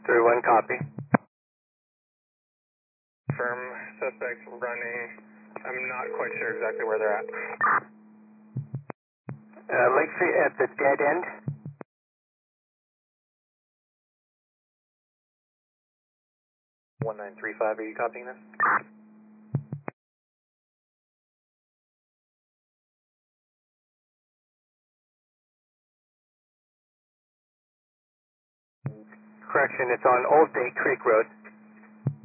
3-1, copy. Firm, suspects running. I'm not quite sure exactly where they're at. Lake Street at the dead end. (1935), are you copying this? Correction, it's on Old Bay Creek Road.